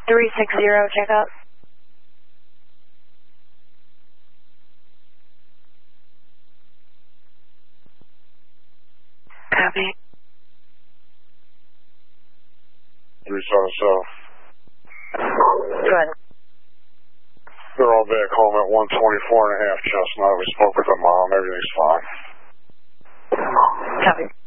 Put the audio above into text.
360, check out. Copy. 377. Go ahead. They're all back home at 124 and a half just now. We spoke with the mom. Everything's fine. Copy.